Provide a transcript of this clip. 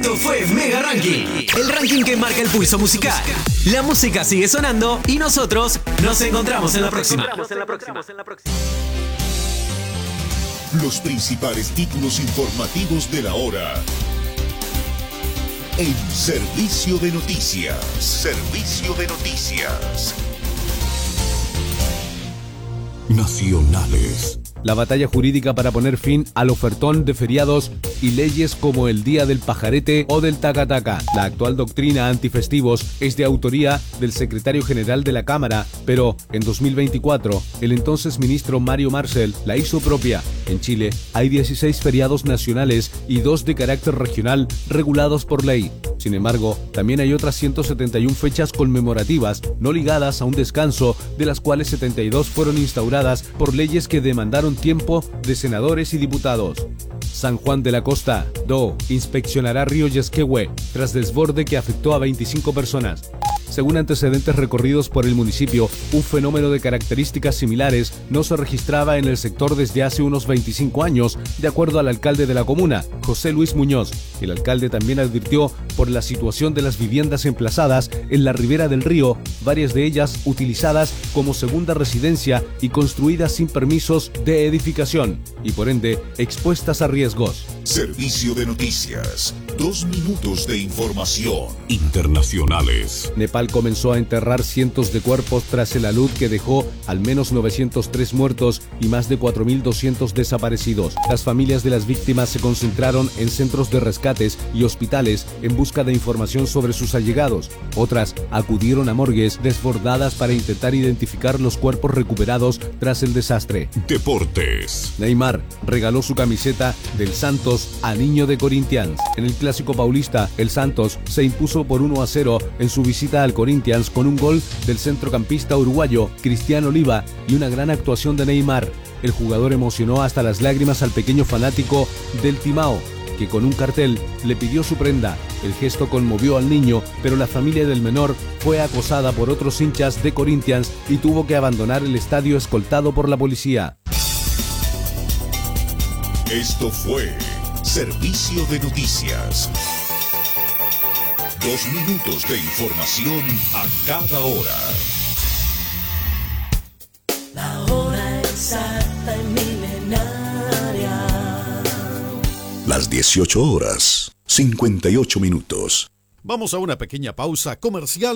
Esto fue Mega Ranking, el ranking que marca el pulso musical. La música sigue sonando y nosotros nos encontramos en la próxima. Los principales títulos informativos de la hora. En Servicio de Noticias. Servicio de Noticias. Nacionales. La batalla jurídica para poner fin al ofertón de feriados y leyes como el Día del Pajarete o del Taca-Taca. La actual doctrina antifestivos es de autoría del secretario general de la Cámara, pero en 2024 el entonces ministro Mario Marcel la hizo propia. En Chile hay 16 feriados nacionales y 2 de carácter regional regulados por ley. Sin embargo, también hay otras 171 fechas conmemorativas no ligadas a un descanso, de las cuales 72 fueron instauradas por leyes que demandaron tiempo de senadores y diputados. San Juan de la Costa, DO, inspeccionará río Yesquehue tras desborde que afectó a 25 personas. Según antecedentes recorridos por el municipio, un fenómeno de características similares no se registraba en el sector desde hace unos 25 años, de acuerdo al alcalde de la comuna, José Luis Muñoz. El alcalde también advirtió por la situación de las viviendas emplazadas en la ribera del río, varias de ellas utilizadas como segunda residencia y construidas sin permisos de edificación, y por ende expuestas a riesgos. Servicio de Noticias. 2 minutos de información. Internacionales. Nepal comenzó a enterrar cientos de cuerpos tras el alud que dejó al menos 903 muertos y más de 4.200 desaparecidos. Las familias de las víctimas se concentraron en centros de rescates y hospitales en busca de información sobre sus allegados. Otras acudieron a morgues desbordadas para intentar identificar los cuerpos recuperados tras el desastre. Deportes. Neymar regaló su camiseta del Santos a Niño de Corinthians. En el Clásico Paulista, el Santos se impuso por 1-0 en su visita al Corinthians con un gol del centrocampista uruguayo Cristiano Oliva y una gran actuación de Neymar. El jugador emocionó hasta las lágrimas al pequeño fanático del Timao, que con un cartel le pidió su prenda. El gesto conmovió al niño, pero la familia del menor fue acosada por otros hinchas de Corinthians y tuvo que abandonar el estadio escoltado por la policía. Esto fue Servicio de Noticias. 2 minutos de información a cada hora. La hora exacta en milenaria. Las 18 horas, 58 minutos. Vamos a una pequeña pausa comercial.